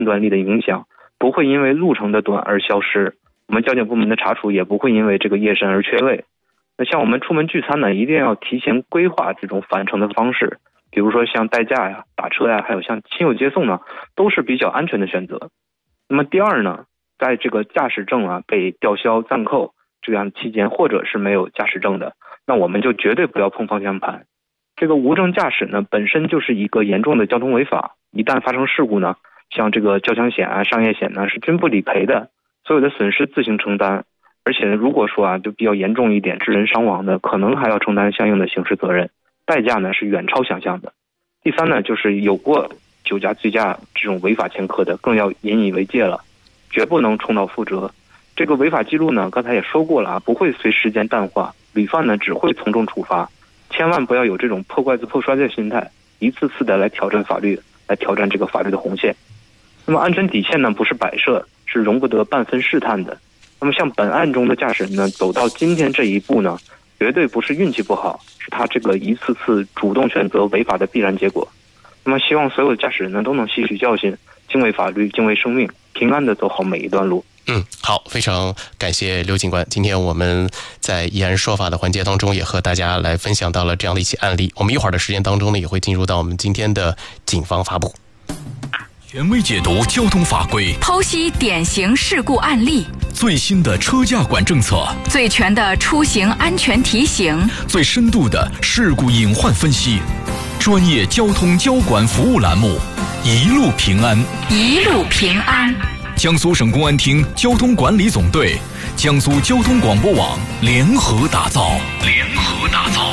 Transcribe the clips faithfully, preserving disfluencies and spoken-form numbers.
断力的影响，不会因为路程的短而消失。我们交警部门的查处也不会因为这个夜深而缺位。那像我们出门聚餐呢，一定要提前规划这种返程的方式，比如说像代驾呀、打车呀，还有像亲友接送呢，都是比较安全的选择。那么第二呢，在这个驾驶证啊被吊销暂扣这样期间，或者是没有驾驶证的，那我们就绝对不要碰方向盘。这个无证驾驶呢，本身就是一个严重的交通违法，一旦发生事故呢，像这个交强险啊、商业险呢是均不理赔的，所有的损失自行承担。而且如果说啊就比较严重一点，致人伤亡的，可能还要承担相应的刑事责任，代价呢是远超想象的。第三呢，就是有过酒驾、醉驾这种违法前科的，更要引以为戒了，绝不能重蹈覆辙。这个违法记录呢，刚才也说过了啊，不会随时间淡化，屡犯呢只会从重处罚。千万不要有这种破罐子破摔的心态，一次次的来挑战法律，来挑战这个法律的红线。那么安全底线呢，不是摆设，是容不得半分试探的。那么像本案中的驾驶人呢，走到今天这一步呢，绝对不是运气不好，是他这个一次次主动选择违法的必然结果。那么希望所有的驾驶人呢，都能吸取教训，敬畏法律，敬畏生命，平安的走好每一段路。 嗯，好，非常感谢刘警官。今天我们在易安说法的环节当中，也和大家来分享到了这样的一起案例。我们一会儿的时间当中呢，也会进入到我们今天的警方发布。 权威解读交通法规， 剖析典型事故案例， 最新的车驾管政策， 最全的出行安全提醒， 最深度的事故隐患分析，专业交通交管服务栏目，一路平安， 一路平安。 江苏省公安厅交通管理总队、江苏交通广播网联合打造，联合打造。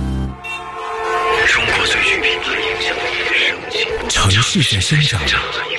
中国最具品牌影响力的盛情，城市在生长，